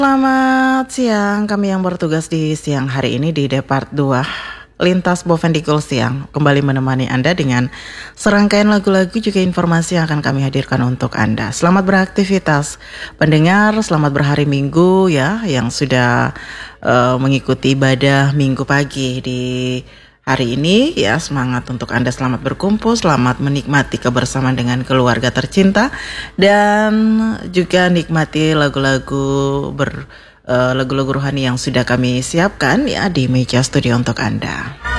Selamat siang, kami yang bertugas di siang hari ini di Depart 2 Lintas Bovendikul Siang kembali menemani Anda dengan serangkaian lagu-lagu juga informasi yang akan kami hadirkan untuk Anda. Selamat beraktivitas pendengar, selamat berhari Minggu ya yang sudah mengikuti ibadah Minggu pagi di hari ini ya. Semangat untuk Anda, selamat berkumpul, selamat menikmati kebersamaan dengan keluarga tercinta dan juga nikmati lagu-lagu rohani yang sudah kami siapkan ya di meja studio untuk Anda.